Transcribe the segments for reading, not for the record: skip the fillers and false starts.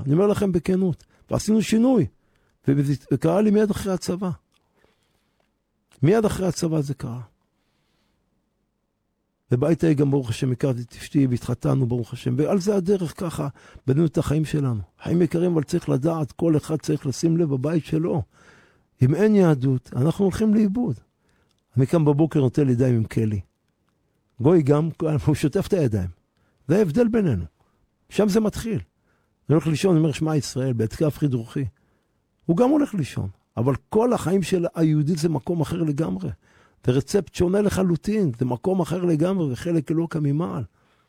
אני אומר לכם בכנות. ועשינו שינוי. וזה קרה לי מיד אחרי הצבא. מיד אחרי הצבא זה קרה. ובית גם ברוך השם הכרתי את אשתי והתחתנו ברוך השם. ועל זה הדרך ככה בנינו את החיים שלנו. חיים יקרים, אבל צריך לדעת, כל אחד צריך לשים לב בבית שלו. אם אין יהדות, אנחנו הולכים לאיבוד. אני קם בבוקר נוטל ידיים עם כלי. גוי גם, הוא שוטף את הידיים. זה ההבדל בינינו. שם זה מתחיל. אני הולך לישון, אני אומר, שמע ישראל, בהתקף חידרוכי. הוא גם הולך לישון. אבל כל החיים של היהודית זה מקום אחר לגמרי. זה רצפט שונה לחלוטין. זה מקום אחר לגמרי, וחלק אלוקא ממעל.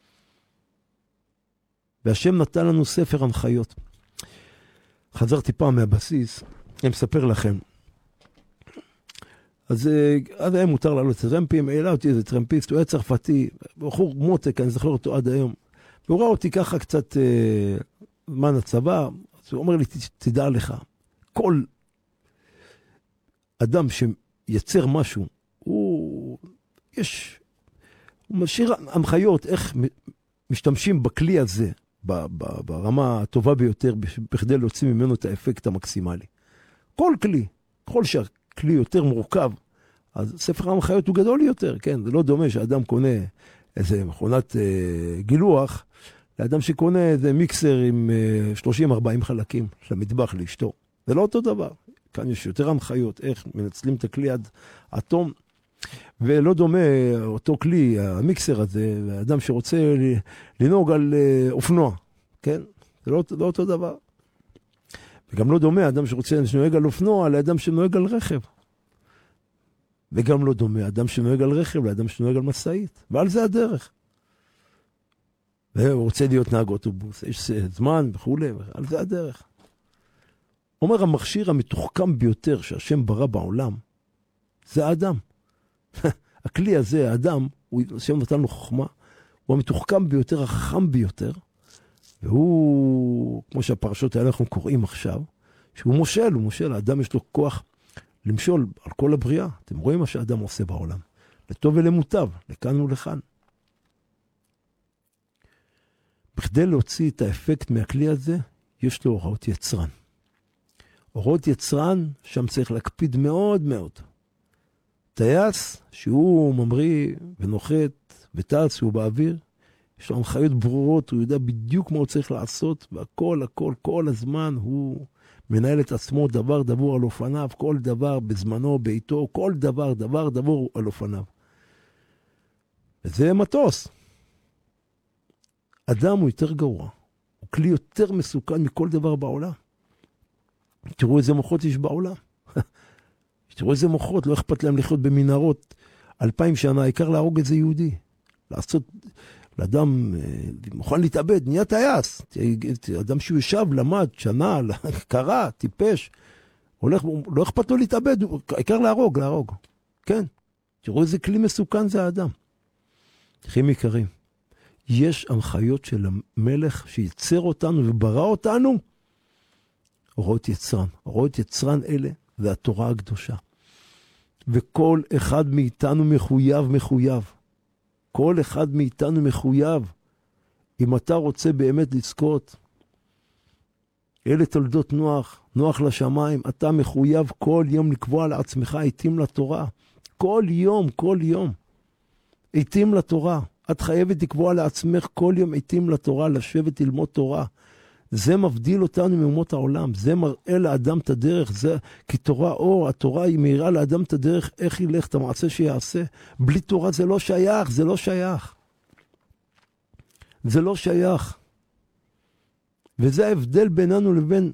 והשם נתן לנו ספר הנחיות. חזרתי פעם מהבסיס, אני מספר לכם. אז עד היום מותר לעלות טרמפים, העלה אותי איזה טרמפיסט, הוא היה צרפתי, בחור מותק, אני זוכר אותו עד היום. והוא ראה אותי ככה קצת זמן הצבא, אז הוא אומר לי, תדע לך, כל אדם שיצר משהו, הוא משאיר הנחיות איך משתמשים בכלי הזה, ברמה הטובה ביותר, בכדי להוציא ממנו את האפקט המקסימלי. כל כלי, ככל שהכלי יותר מורכב, אז ספר ההנחיות הוא גדול יותר, כן? זה לא דומה שאדם קונה איזה מכונת גילוח, לאדם שקונה איזה מיקסר עם 30-40 חלקים למטבח לאשתו. זה לא אותו דבר. כאן יש יותר הנחיות, איך מנצלים את הכלי עד אטום, ולא דומה אותו כלי, המיקסר הזה, לאדם שרוצה לנהוג על אופנוע, כן? זה לא אותו דבר. וגם לא דומה אדם שרוצה לנהוג על אופנוע לאדם שנוהג על רכב. וגם לא דומה אדם שנוהג על רכב לאדם שנוהג על משאית. ועל זה הדרך. והוא רוצה להיות נהג אוטובוס, יש זמן וכו', על זה הדרך. אומר המכשיר המתוחכם ביותר שהשם ברא בעולם, זה האדם. הכלי הזה, האדם, השם נתן לו חוכמה, הוא המתוחכם ביותר, החכם ביותר, והוא, כמו שהפרשות האלה אנחנו קוראים עכשיו, שהוא מושל, הוא מושל, האדם יש לו כוח למשול על כל הבריאה. אתם רואים מה שהאדם עושה בעולם, לטוב ולמוטב, לכאן ולכאן. בכדי להוציא את האפקט מהכלי הזה, יש לו הוראות יצרן. הוראות יצרן, שם צריך להקפיד מאוד מאוד. טייס, שהוא ממריא ונוחת וטס, הוא באוויר, יש לו הנחיות ברורות, הוא יודע בדיוק מה הוא צריך לעשות, והכל, הכל, כל הזמן הוא מנהל את עצמו דבר דבור על אופניו, כל דבר בזמנו, בעיתו, כל דבר, דבר דבור על אופניו. וזה מטוס. אדם הוא יותר גרוע, הוא כלי יותר מסוכן מכל דבר בעולם. תראו איזה מוחות יש בעולם. תראו איזה מוחות, לא אכפת להם לחיות במנהרות 2000 שנה, העיקר להרוג איזה יהודי. לעשות, לאדם מוכן להתאבד, נהיה טייס. אדם שהוא ישב, למד, שנה, קרא, טיפש, הולך, לא אכפת לו להתאבד, העיקר להרוג. כן, תראו איזה כלי מסוכן זה האדם. אחים יקרים, יש הנחיות של המלך שיצר אותנו וברא אותנו, הוראות יצרן. הוראות יצרן אלה זה התורה הקדושה. וכל אחד מאיתנו מחויב. כל אחד מאיתנו מחויב. אם אתה רוצה באמת לזכות, אלה תולדות נוח לשמיים, אתה מחויב כל יום לקבוע לעצמך עיתים לתורה. כל יום. עיתים לתורה. את חייבת לקבוע לעצמך כל יום עיתים לתורה, לשבת ללמוד תורה. זה מבדיל אותנו מאומות העולם, זה מראה לאדם את הדרך, זה כי תורה אור, התורה היא מאירה לאדם את הדרך, איך ילך את המעשה שיעשה. בלי תורה זה לא שייך, זה לא שייך. וזה ההבדל בינינו לבין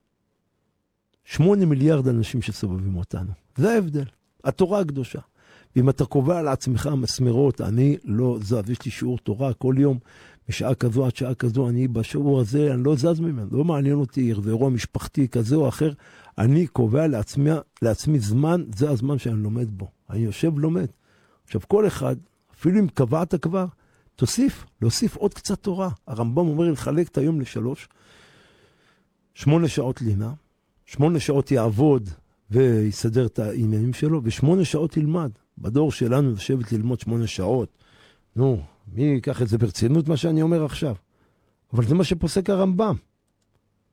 8 מיליארד אנשים שסובבים אותנו. זה ההבדל, התורה הקדושה. ואם אתה קובע לעצמך מסמרות, אני לא זז, יש לי שיעור תורה כל יום, משעה כזו עד שעה כזו, אני בשיעור הזה, אני לא זז ממנו, לא מעניין אותי, זה אירוע משפחתי כזה או אחר, אני קובע לעצמי זמן, זה הזמן שאני לומד בו. אני יושב לומד. עכשיו כל אחד, אפילו אם קבעת כבר, להוסיף עוד קצת תורה. הרמב"ם אומר לחלק את היום ל3, 8 שעות לינה, 8 שעות יעבוד ויסדר את העניינים שלו, ו8 שעות ילמד. בדור שלנו לשבת ללמוד 8 שעות. נו, מי ייקח את זה ברצינות מה שאני אומר עכשיו? אבל זה מה שפוסק הרמב"ם.